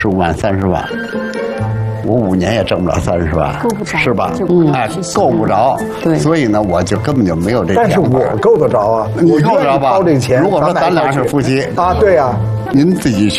15万、30万，我5年也挣不了30万， 够不着是吧？哎， 去洗够不着。 对所以呢，我就根本就没有这。 但是我够得着啊， 你够得着吧？ 掏这个钱。 如果说咱俩是夫妻啊，对呀。 您自己去。